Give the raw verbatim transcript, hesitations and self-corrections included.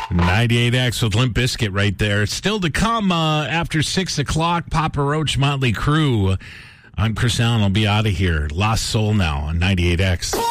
ninety-eight X with Limp Bizkit right there. Still to come uh, after six o'clock, Papa Roach, Motley Crue. I'm Chris Allen. I'll be out of here. Lost Soul now on ninety-eight X.